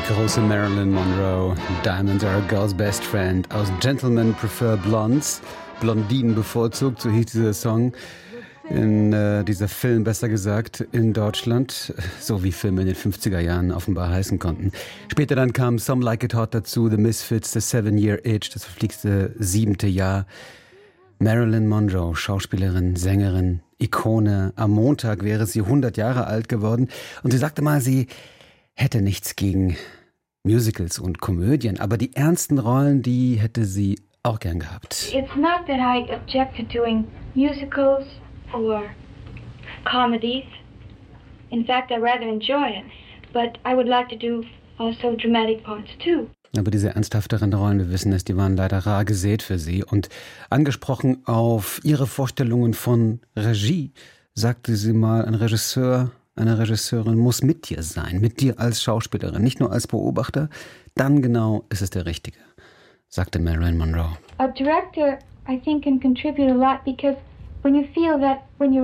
große Marilyn Monroe. Diamonds are a girl's best friend. Aus Gentlemen Prefer Blondes. Blondinen bevorzugt, so hieß dieser Song. Dieser Film, besser gesagt, in Deutschland, so wie Filme in den 50er Jahren offenbar heißen konnten. Später dann kam Some Like It Hot dazu, The Misfits, The 7-Year Itch, das verflixte 7. Jahr. Marilyn Monroe, Schauspielerin, Sängerin, Ikone. Am Montag wäre sie 100 Jahre alt geworden. Und sie sagte mal, sie hätte nichts gegen Musicals und Komödien, aber die ernsten Rollen, die hätte sie auch gern gehabt. It's not that I object to doing musicals or comedies. In fact, I rather enjoy it. But I would like to do also dramatic parts too. Aber diese ernsthafteren Rollen, wir wissen es, die waren leider rar gesät für sie. Und angesprochen auf ihre Vorstellungen von Regie, sagte sie mal, ein Regisseur, eine Regisseurin muss mit dir sein, mit dir als Schauspielerin, nicht nur als Beobachter. Dann genau ist es der Richtige, sagte Marilyn Monroe. A director, I think, can contribute a lot because when you feel that when you're